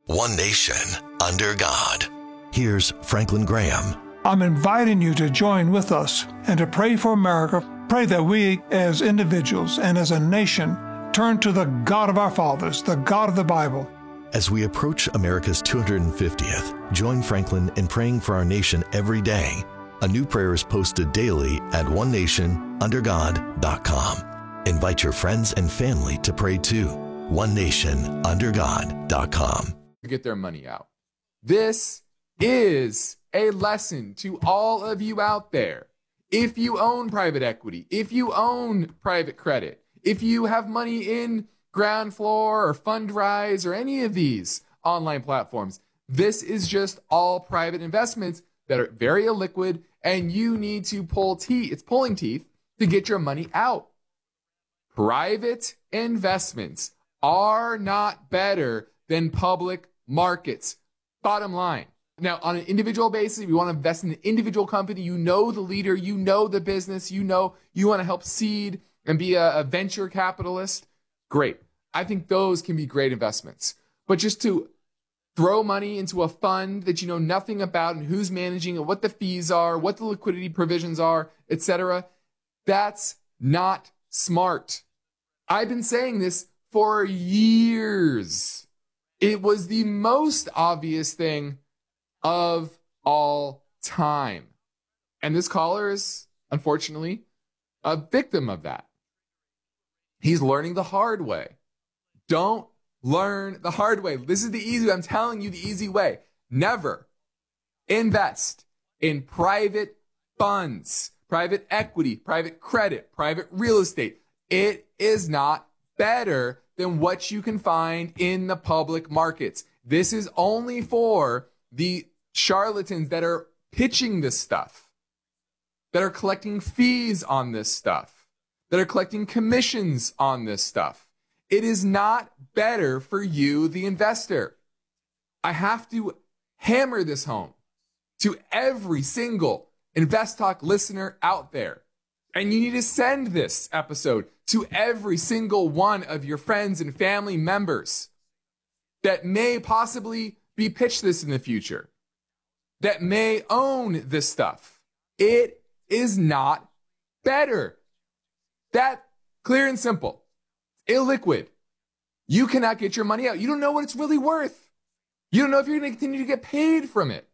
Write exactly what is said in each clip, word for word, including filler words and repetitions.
One nation, under God. Here's Franklin Graham. I'm inviting you to join with us and to pray for America. Pray that we as individuals and as a nation turn to the God of our fathers, the God of the Bible. As we approach America's two hundred fiftieth, join Franklin in praying for our nation every day. A new prayer is posted daily at one nation under god dot com. Invite your friends and family to pray too. one nation under god dot com. Get their money out. This is a lesson to all of you out there. If you own private equity, if you own private credit, if you have money in Ground Floor or Fundrise or any of these online platforms, this is just all private investments that are very illiquid, and you need to pull teeth. It's pulling teeth to get your money out. Private investments are not better than public markets. Bottom line. Now, on an individual basis, if you want to invest in an individual company, you know the leader, you know the business, you know you want to help seed and be a, a venture capitalist, great. I think those can be great investments. But just to throw money into a fund that you know nothing about and who's managing it, what the fees are, what the liquidity provisions are, et cetera, that's not smart. I've been saying this for years. It was the most obvious thing of all time. And this caller is, unfortunately, a victim of that. He's learning the hard way. Don't learn the hard way. This is the easy way. I'm telling you the easy way. Never invest in private funds, private equity, private credit, private real estate. It is not better than what you can find in the public markets. This is only for the charlatans that are pitching this stuff, that are collecting fees on this stuff, that are collecting commissions on this stuff. It is not better for you, the investor. I have to hammer this home to every single Invest Talk listener out there. And you need to send this episode to every single one of your friends and family members that may possibly be pitched this in the future, that may own this stuff. It is not better. That clear and simple. Illiquid. You cannot get your money out. You don't know what it's really worth. You don't know if you're going to continue to get paid from it.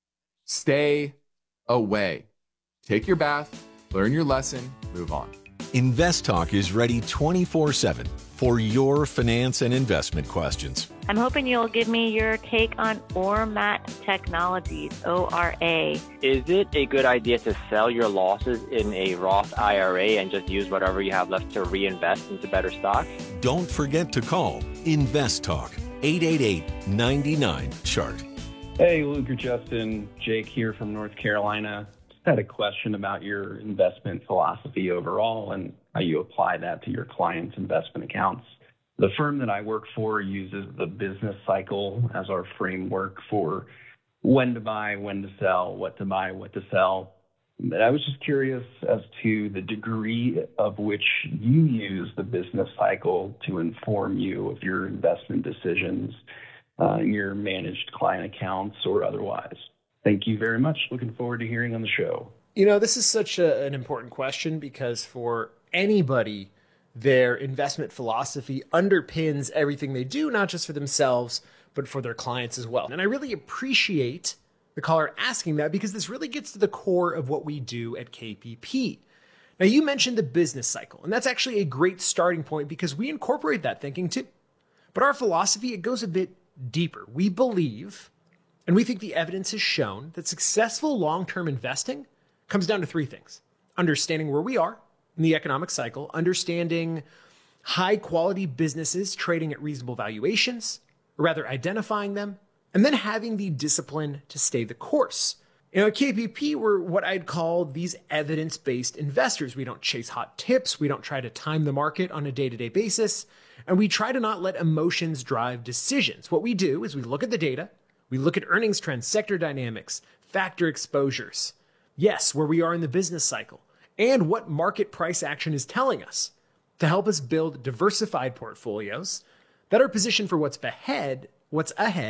Stay away. Take your bath, learn your lesson, move on. Invest Talk is ready twenty-four seven for your finance and investment questions. I'm hoping you'll give me your take on Ormat Technologies, O R A. Is it a good idea to sell your losses in a Roth I R A and just use whatever you have left to reinvest into better stocks? Don't forget to call Invest Talk, eight eight eight, nine nine, chart. Hey, Luke or Justin, Jake here from North Carolina. Just had a question about your investment philosophy overall and how you apply that to your clients' investment accounts. The firm that I work for uses the business cycle as our framework for when to buy, when to sell, what to buy, what to sell. But I was just curious as to the degree of which you use the business cycle to inform you of your investment decisions, uh, in your managed client accounts or otherwise. Thank you very much. Looking forward to hearing on the show. You know, this is such a, an important question because for anybody, their investment philosophy underpins everything they do, not just for themselves, but for their clients as well. And I really appreciate the caller asking that because this really gets to the core of what we do at K P P. Now, you mentioned the business cycle, and that's actually a great starting point because we incorporate that thinking too. But our philosophy, it goes a bit deeper. We believe, and we think the evidence has shown, that successful long-term investing comes down to three things. Understanding where we are in the economic cycle, understanding high-quality businesses trading at reasonable valuations, or rather identifying them, and then having the discipline to stay the course. You know, at K P P, we're what I'd call these evidence-based investors. We don't chase hot tips. We don't try to time the market on a day-to-day basis. And we try to not let emotions drive decisions. What we do is we look at the data, we look at earnings trends, sector dynamics, factor exposures. Yes, where we are in the business cycle, and what market price action is telling us to help us build diversified portfolios that are positioned for what's ahead, what's ahead